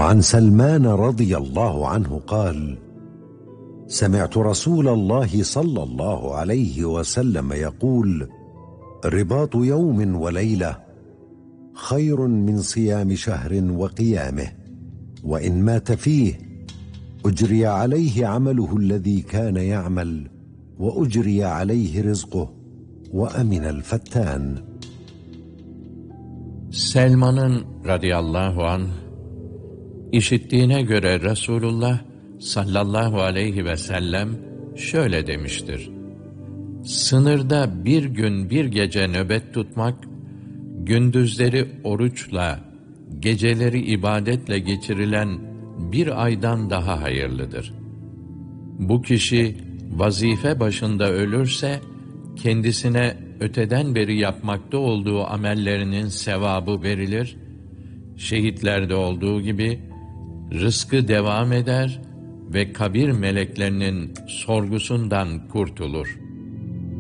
وعن سلمان رضي الله عنه قال: سمعت رسول الله صلى الله عليه وسلم يقول: رباط يوم وليلة خير من صيام شهر وقيامه، وإن مات فيه أجري عليه عمله الذي كان يعمل، وأجري عليه رزقه، وأمن الفتان. Selman'ın radıyallahu anh işittiğine göre Resulullah sallallahu aleyhi ve sellem şöyle demiştir: sınırda bir gün bir gece nöbet tutmak, gündüzleri oruçla, geceleri ibadetle geçirilen bir aydan daha hayırlıdır. Bu kişi vazife başında ölürse, kendisine öteden beri yapmakta olduğu amellerinin sevabı verilir, şehitlerde olduğu gibi rızkı devam eder ve kabir meleklerinin sorgusundan kurtulur.